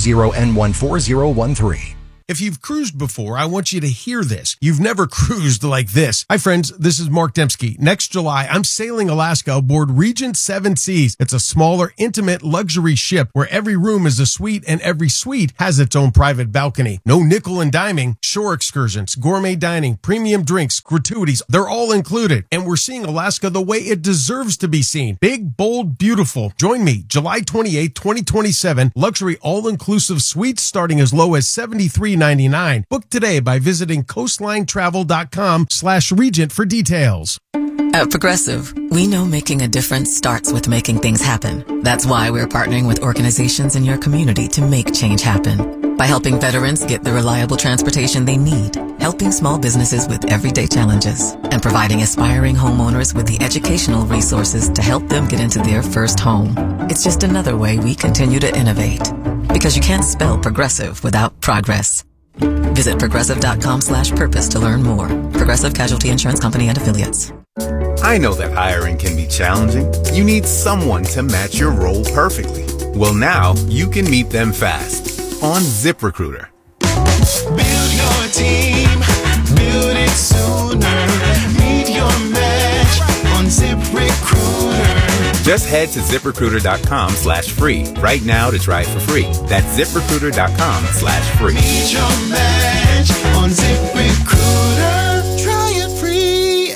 0N14013.
If you've cruised before, I want you to hear this. You've never cruised like this. Hi, friends. This is Mark Dembski. Next July, I'm sailing Alaska aboard Regent Seven Seas. It's a smaller, intimate luxury ship where every room is a suite and every suite has its own private balcony. No nickel and diming, shore excursions, gourmet dining, premium drinks, gratuities. They're all included. And we're seeing Alaska the way it deserves to be seen. Big, bold, beautiful. Join me July 28, 2027. Luxury all-inclusive suites starting as low as $73.99. Book today by visiting coastlinetravel.com/regent for details.
At Progressive, we know making a difference starts with making things happen. That's why we're partnering with organizations in your community to make change happen. By helping veterans get the reliable transportation they need, helping small businesses with everyday challenges, and providing aspiring homeowners with the educational resources to help them get into their first home. It's just another way we continue to innovate. Because you can't spell progressive without progress. Visit progressive.com/purpose to learn more. Progressive Casualty Insurance Company and Affiliates.
I know that hiring can be challenging. You need someone to match your role perfectly. Well, now you can meet them fast on ZipRecruiter.
Build your team, build it sooner. Meet your match on ZipRecruiter.
Just head to ZipRecruiter.com/free right now to try it for free. That's ZipRecruiter.com/free.
Meet your match on ZipRecruiter. Try it free.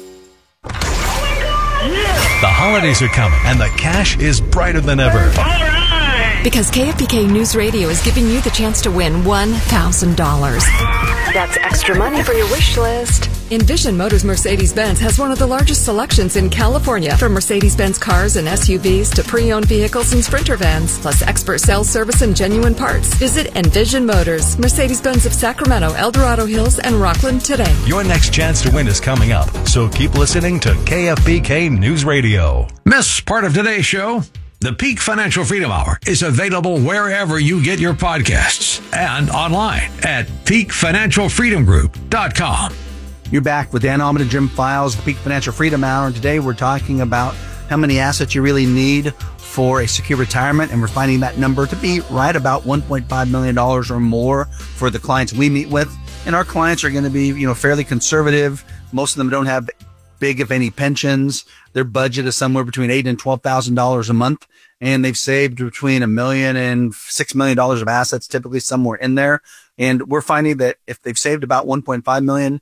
The holidays are coming and the cash is brighter than ever.
Because KFBK News Radio is giving you the chance to win $1,000. That's extra money for your wish list. Envision Motors Mercedes-Benz has one of the largest selections in California, from Mercedes-Benz cars and SUVs to pre-owned vehicles and Sprinter vans, plus expert sales service and genuine parts. Visit Envision Motors, Mercedes-Benz of Sacramento, El Dorado Hills, and Rockland today.
Your next chance to win is coming up, so keep listening to KFBK News Radio.
Miss part of today's show? The Peak Financial Freedom Hour is available wherever you get your podcasts and online at peakfinancialfreedomgroup.com.
You're back with Dan Ahmed and Jim Files, the Peak Financial Freedom Hour, and today we're talking about how many assets you really need for a secure retirement, and we're finding that number to be right about $1.5 million or more for the clients we meet with. And our clients are going to be, fairly conservative. Most of them don't have big, if any, pensions. Their budget is somewhere between $8,000 and $12,000 a month, and they've saved between $1 million and $6 million of assets, typically somewhere in there. And we're finding that if they've saved about $1.5 million,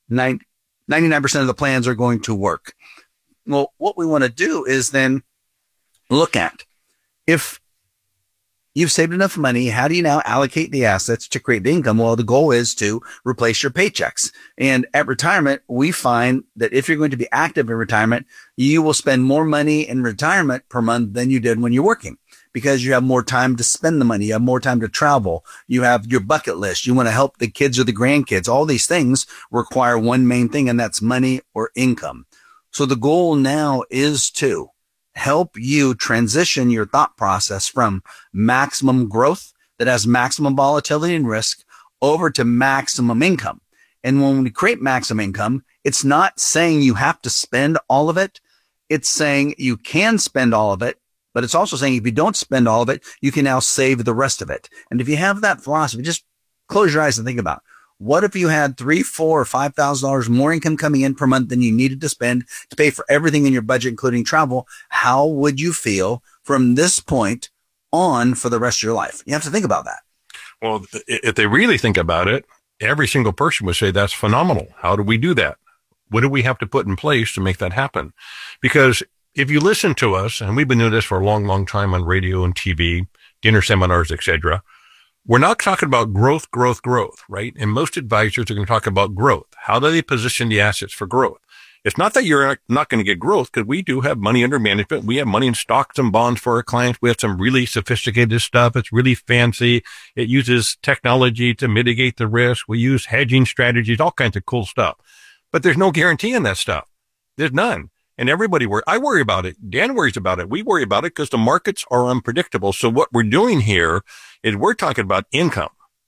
99% of the plans are going to work. Well, what we want to do is then look at, if you've saved enough money, how do you now allocate the assets to create the income? Well, the goal is to replace your paychecks. And at retirement, we find that if you're going to be active in retirement, you will spend more money in retirement per month than you did when you're working, because you have more time to spend the money. You have more time to travel. You have your bucket list. You want to help the kids or the grandkids. All these things require one main thing, and that's money or income. So the goal now is to help you transition your thought process from maximum growth that has maximum volatility and risk over to maximum income. And when we create maximum income, it's not saying you have to spend all of it. It's saying you can spend all of it, but it's also saying if you don't spend all of it, you can now save the rest of it. And if you have that philosophy, just close your eyes and think about, what if you had $3,000, $4,000, or $5,000 more income coming in per month than you needed to spend to pay for everything in your budget, including travel? How would you feel from this point on for the rest of your life? You have to think about that.
Well, if they really think about it, every single person would say that's phenomenal. How do we do that? What do we have to put in place to make that happen? Because if you listen to us, and we've been doing this for a long, long time on radio and TV, dinner seminars, etc., we're not talking about growth, right? And most advisors are going to talk about growth. How do they position the assets for growth? It's not that you're not going to get growth, because we do have money under management. We have money in stocks and bonds for our clients. We have some really sophisticated stuff. It's really fancy. It uses technology to mitigate the risk. We use hedging strategies, all kinds of cool stuff. But there's no guarantee in that stuff. There's none. And everybody I worry about it. Dan worries about it. We worry about it because the markets are unpredictable. So what we're doing here is we're talking about income,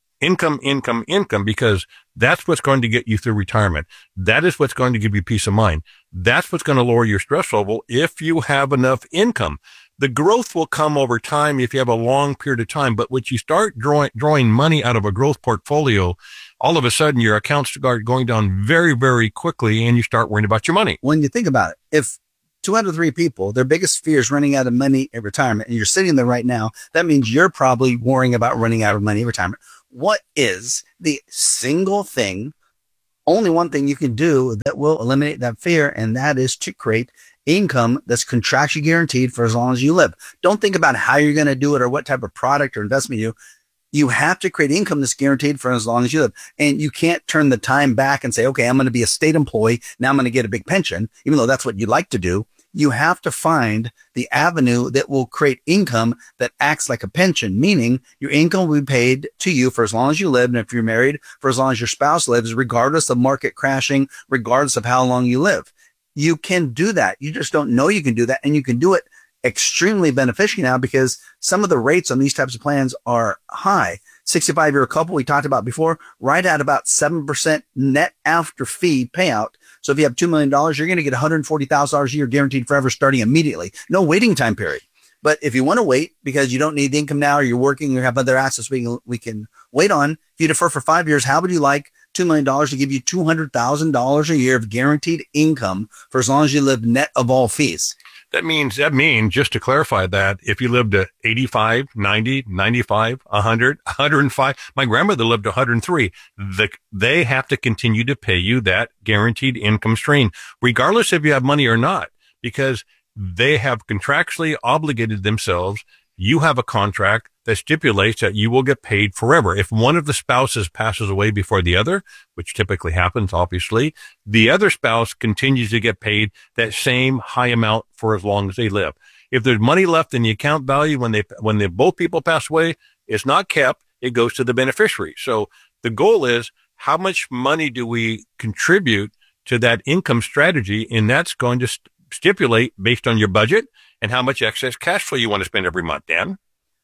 because that's what's going to get you through retirement. That is what's going to give you peace of mind. That's what's going to lower your stress level if you have enough income. The growth will come over time if you have a long period of time. But once you start drawing money out of a growth portfolio, all of a sudden your accounts start going down very, very quickly, and you start worrying about your money.
When you think about it, if 2 out of 3 people, their biggest fear is running out of money at retirement, and you're sitting there right now, that means you're probably worrying about running out of money at retirement. What is the single thing, only one thing you can do that will eliminate that fear? And that is to create income that's contractually guaranteed for as long as you live. Don't think about how you're going to do it or what type of product or investment you have to create income that's guaranteed for as long as you live. And you can't turn the time back and say, okay, I'm going to be a state employee. Now I'm going to get a big pension, even though that's what you'd like to do. You have to find the avenue that will create income that acts like a pension, meaning your income will be paid to you for as long as you live. And if you're married, for as long as your spouse lives, regardless of market crashing, regardless of how long you live. You can do that. You just don't know you can do that. And you can do it extremely beneficially now because some of the rates on these types of plans are high. 65-year couple we talked about before, right at about 7% net after fee payout. So if you have $2 million, you're going to get $140,000 a year guaranteed forever starting immediately. No waiting time period. But if you want to wait because you don't need the income now, or you're working or have other assets we can wait on, if you defer for 5 years, how would you like $2 million to give you $200,000 a year of guaranteed income for as long as you live net of all fees?
That means, just to clarify that, if you lived to 85, 90, 95, 100, 105, my grandmother lived to 103, they have to continue to pay you that guaranteed income stream, regardless if you have money or not, because they have contractually obligated themselves. You have a contract that stipulates that you will get paid forever. If one of the spouses passes away before the other, which typically happens, obviously, the other spouse continues to get paid that same high amount for as long as they live. If there's money left in the account value when both people pass away, it's not kept. It goes to the beneficiary. So the goal is, how much money do we contribute to that income strategy? And that's going to stipulate based on your budget and how much excess cash flow you want to spend every month, Dan.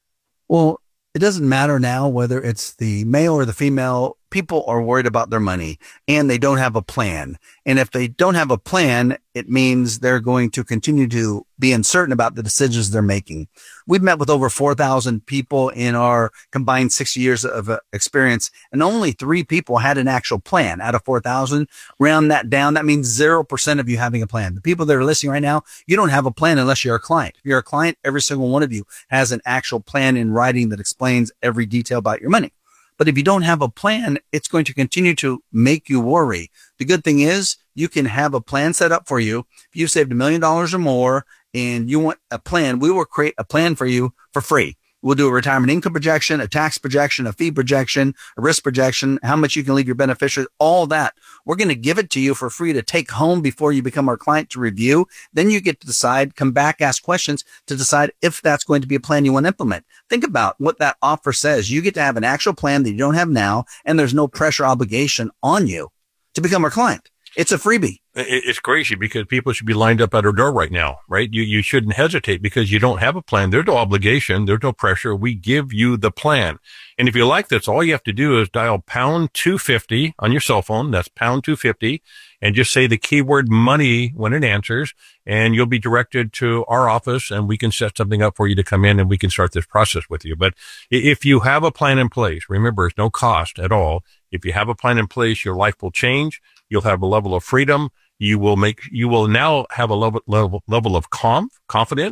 Well, it doesn't matter now whether it's the male or the female. People are worried about their money and they don't have a plan. And if they don't have a plan, it means they're going to continue to be uncertain about the decisions they're making. We've met with over 4,000 people in our combined 6 years of experience, and only 3 people had an actual plan out of 4,000. Round that down, that means 0% of you having a plan. The people that are listening right now, you don't have a plan unless you're a client. If you're a client, every single one of you has an actual plan in writing that explains every detail about your money. But if you don't have a plan, it's going to continue to make you worry. The good thing is you can have a plan set up for you. If you saved $1 million or more and you want a plan, we will create a plan for you for free. We'll do a retirement income projection, a tax projection, a fee projection, a risk projection, how much you can leave your beneficiaries, all that. We're going to give it to you for free to take home before you become our client to review. Then you get to decide, come back, ask questions to decide if that's going to be a plan you want to implement. Think about what that offer says. You get to have an actual plan that you don't have now, and there's no pressure obligation on you to become our client. It's a freebie.
It's crazy because people should be lined up at our door right now, right? You shouldn't hesitate because you don't have a plan. There's no obligation. There's no pressure. We give you the plan. And if you like this, all you have to do is dial pound 250 on your cell phone. That's pound 250 and just say the keyword money when it answers, and you'll be directed to our office and we can set something up for you to come in and we can start this process with you. But if you have a plan in place, remember, it's no cost at all. If you have a plan in place, your life will change. You'll have a level of freedom. You will now have a level of confidence.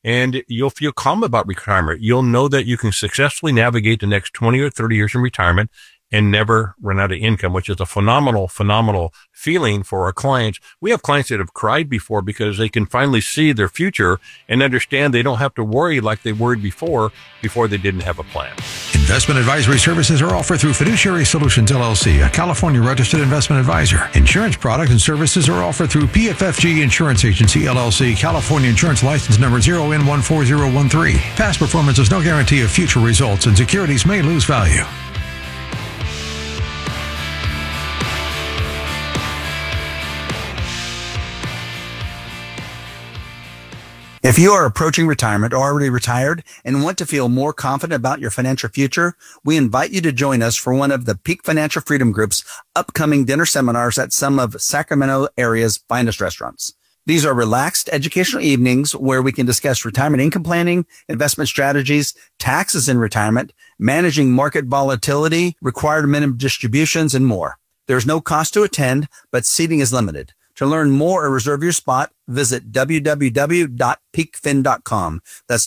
and you'll feel calm about retirement. You'll know that you can successfully navigate the next 20 or 30 years in retirement and never run out of income, which is a phenomenal feeling for our clients. We have clients that have cried before because they can finally see their future and understand they don't have to worry like they worried before they didn't have a plan.
Investment advisory services are offered through Fiduciary Solutions, LLC, a California registered investment advisor. Insurance products and services are offered through PFFG Insurance Agency, LLC, California Insurance License Number 0N14013. Past performance is no guarantee of future results, and securities may lose value.
If you are approaching retirement or already retired and want to feel more confident about your financial future, we invite you to join us for one of the Peak Financial Freedom Group's upcoming dinner seminars at some of Sacramento area's finest restaurants. These are relaxed educational evenings where we can discuss retirement income planning, investment strategies, taxes in retirement, managing market volatility, required minimum distributions, and more. There's no cost to attend, but seating is limited. To learn more or reserve your spot, visit www.peakfin.com. That's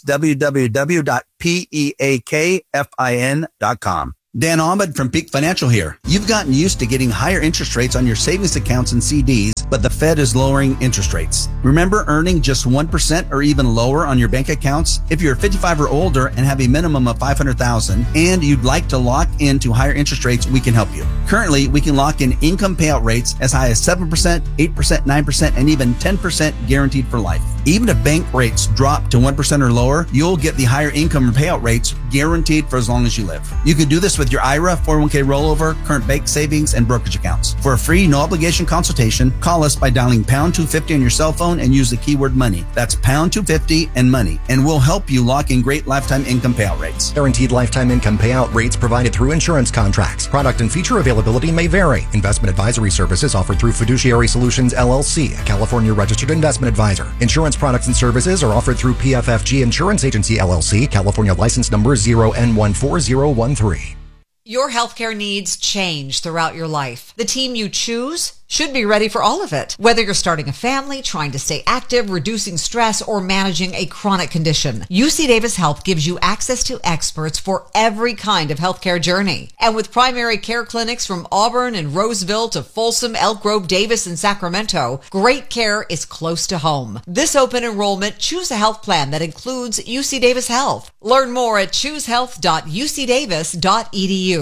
www.peakfin.com. Dan Ahmed from Peak Financial here. You've gotten used to getting higher interest rates on your savings accounts and CDs, but the Fed is lowering interest rates. Remember earning just 1% or even lower on your bank accounts? If you're 55 or older and have a minimum of $500,000 and you'd like to lock into higher interest rates, we can help you. Currently, we can lock in income payout rates as high as 7%, 8%, 9%, and even 10% guaranteed for life. Even if bank rates drop to 1% or lower, you'll get the higher income payout rates guaranteed for as long as you live. You can do this with your IRA, 401k rollover, current bank savings, and brokerage accounts. For a free, no obligation consultation, call us by dialing pound 250 on your cell phone and use the keyword money. That's pound 250 and money, and we'll help you lock in great lifetime income payout rates.
Guaranteed lifetime income payout rates provided through insurance contracts. Product and feature availability may vary. Investment advisory services offered through Fiduciary Solutions, LLC, a California registered investment advisor. Insurance products and services are offered through PFFG Insurance Agency, LLC, California license number 0N14013.
Your healthcare needs change throughout your life. The team you choose should be ready for all of it. Whether you're starting a family, trying to stay active, reducing stress, or managing a chronic condition, UC Davis Health gives you access to experts for every kind of healthcare journey. And with primary care clinics from Auburn and Roseville to Folsom, Elk Grove, Davis, and Sacramento, great care is close to home. This open enrollment, choose a health plan that includes UC Davis Health. Learn more at choosehealth.ucdavis.edu.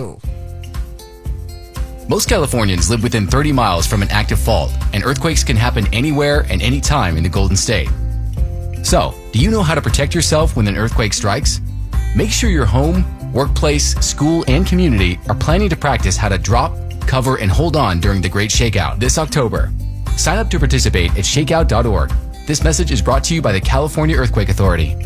Most Californians live within 30 miles from an active fault, and earthquakes can happen anywhere and anytime in the Golden State. So, do you know how to protect yourself when an earthquake strikes? Make sure your home, workplace, school, and community are planning to practice how to drop, cover, and hold on during the Great Shakeout this October. Sign up to participate at shakeout.org. This message is brought to you by the California Earthquake Authority.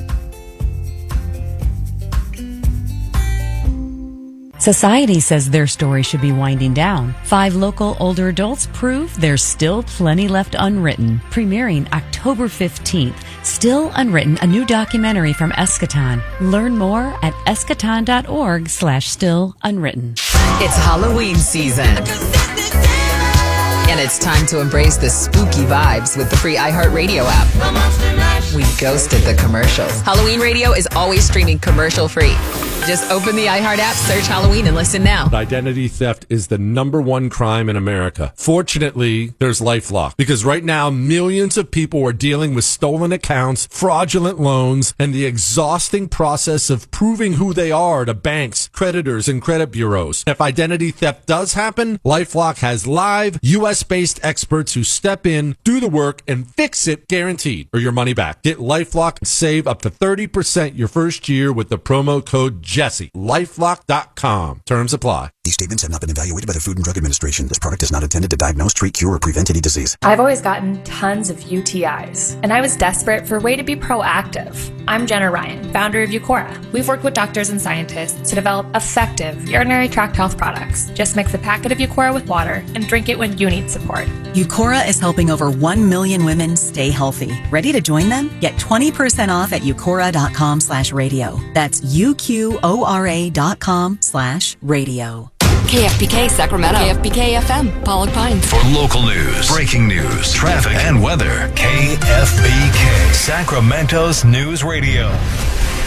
Society says their story should be winding down. 5 local older adults prove there's still plenty left unwritten. Premiering October 15th, Still Unwritten, a new documentary from Eschaton. Learn more at eschaton.org/stillunwritten.
It's Halloween season. And it's time to embrace the spooky vibes with the free iHeartRadio app. We ghosted the commercials. Halloween Radio is always streaming commercial-free. Just open the iHeart app, search Halloween, and listen now.
Identity theft is the #1 crime in America. Fortunately, there's LifeLock, because right now, millions of people are dealing with stolen accounts, fraudulent loans, and the exhausting process of proving who they are to banks, creditors, and credit bureaus. If identity theft does happen, LifeLock has live, U.S.-based experts who step in, do the work, and fix it, guaranteed, or your money back. Get LifeLock and save up to 30% your first year with the promo code Jesse. LifeLock.com. Terms apply.
These statements have not been evaluated by the Food and Drug Administration. This product is not intended to diagnose, treat, cure, or prevent any disease.
I've always gotten tons of UTIs, and I was desperate for a way to be proactive. I'm Jenna Ryan, founder of Eucora. We've worked with doctors and scientists to develop effective urinary tract health products. Just mix a packet of Eucora with water and drink it when you need support.
Eucora is helping over 1 million women stay healthy. Ready to join them? Get 20% off at eucora.com/radio. That's UQORA.com/radio.
KFBK Sacramento. KFBK FM, Pollock Pines.
For local news, breaking news, traffic, and weather, KFBK, Sacramento's News Radio.